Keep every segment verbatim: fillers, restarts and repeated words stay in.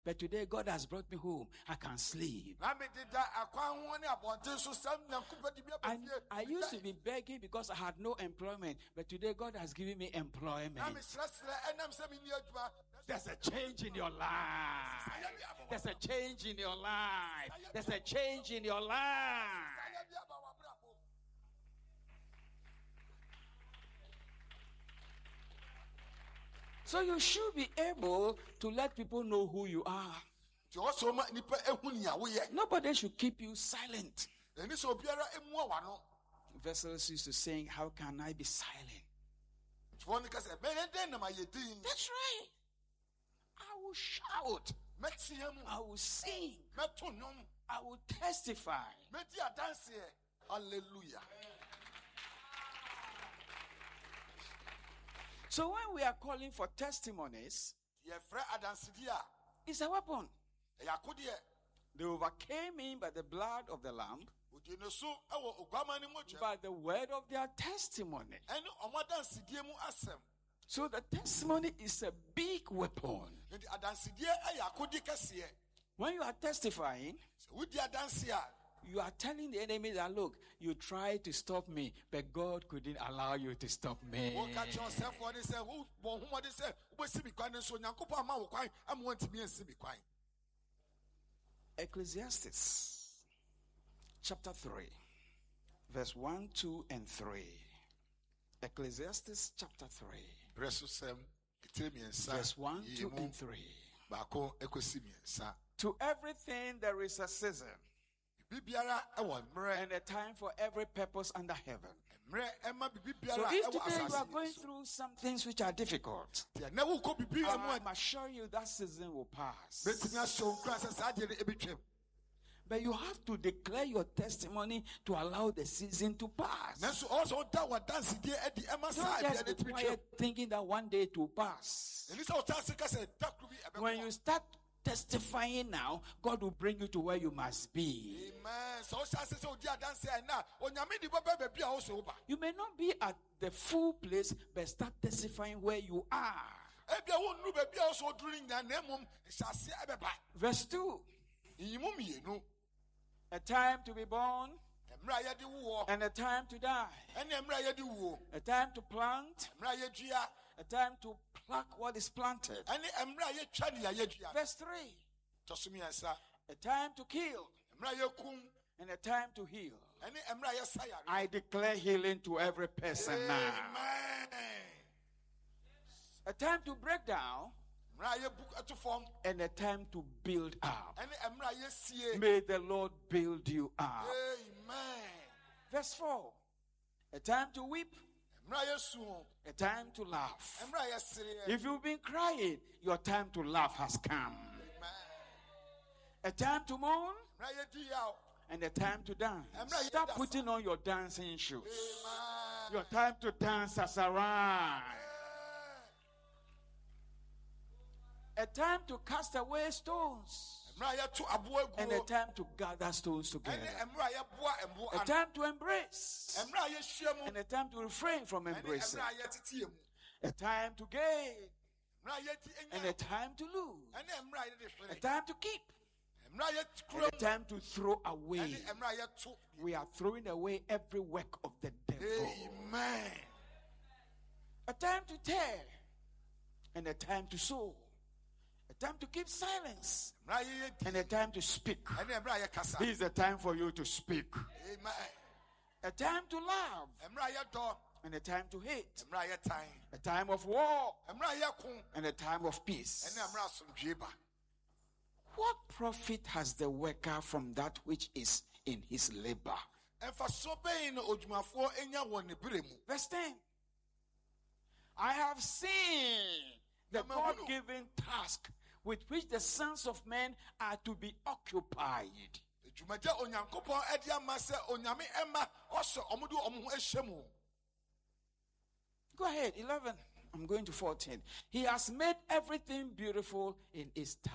But today God has brought me home. I can sleep. And I used to be begging because I had no employment. But today God has given me employment. There's a change in your life. There's a change in your life. There's a change in your life. So you should be able to let people know who you are. Nobody should keep you silent. Vessels used to sing, how can I be silent? That's right. I will shout. I will sing. I will testify. Hallelujah. So when we are calling for testimonies, it's a weapon. They overcame him by the blood of the Lamb, by the word of their testimony. So the testimony is a big weapon. When you are testifying, you are telling the enemy that, look, you tried to stop me, but God couldn't allow you to stop me. Ecclesiastes chapter three, verse one, two, and three. Ecclesiastes chapter three, verse one, two, and three. To everything there is a season, and a time for every purpose under heaven. So if today you are going through some things which are difficult, I'm assure you that season will pass. But you have to declare your testimony to allow the season to pass. Don't just be quiet thinking that one day it will pass. When you start testifying now, God will bring you to where you must be. Amen. You may not be at the full place, but start testifying where you are. Verse two. A time to be born and a time to die. A time to plant, a time to pluck what is planted. Verse three. A time to kill and a time to heal. I declare healing to every person now. A time to break down and a time to build up. May the Lord build you up. Verse four. A time to weep, a time to laugh. If you've been crying, your time to laugh has come. A time to mourn and a time to dance. Stop putting on your dancing shoes. Your time to dance has arrived. A time to cast away stones and a time to gather stones together. A time to embrace and a time to refrain from embracing. A time to gain and a time to lose. A time to keep and a time to throw away. We are throwing away every work of the devil. Amen. A time to tear and a time to sow. A time to keep silence and a time to speak. This is the time for you to speak. A time to love and a time to hate. A time of war and a time of peace. What profit has the worker from that which is in his labor? Verse ten. I have seen the God-given task with which the sons of men are to be occupied. Go ahead, eleven. I'm going to fourteen. He has made everything beautiful in its time.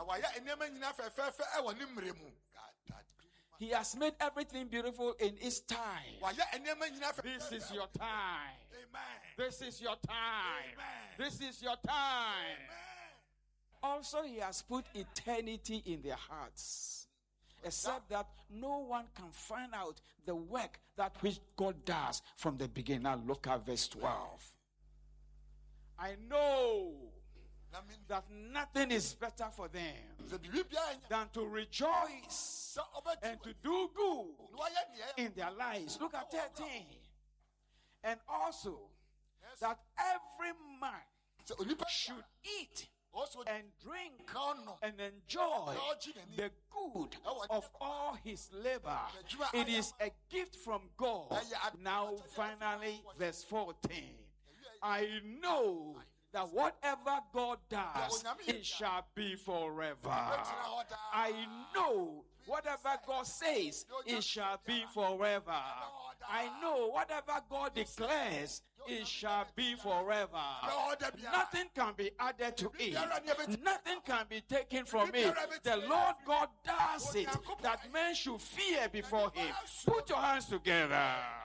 He has made everything beautiful in its time. This is your time. This is your time. This is your time. also he has put eternity in their hearts, except that no one can find out the work that which God does from the beginning. Now look at verse twelve. I know that nothing is better for them than to rejoice and to do good in their lives. Look at thirteen. And also that every man should eat and drink and enjoy the good of all his labor. It is a gift from God. Now finally verse fourteen. I know that whatever God does, it shall be forever. I know whatever God says, it shall be forever. I know whatever God declares, it shall be forever. Nothing can be added to it. Nothing can be taken from it. The Lord God does it, that men should fear before him. Put your hands together.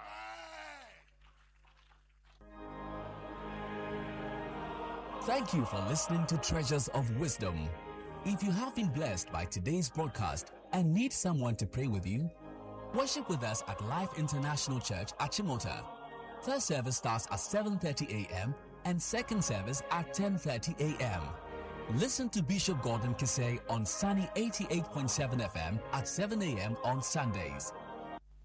Thank you for listening to Treasures of Wisdom. If you have been blessed by today's broadcast and need someone to pray with you, worship with us at Life International Church at Chimota. First service starts at seven thirty a.m. and second service at ten thirty a.m. Listen to Bishop Gordon Kisei on Sunny eighty-eight point seven F M at seven a.m. on Sundays.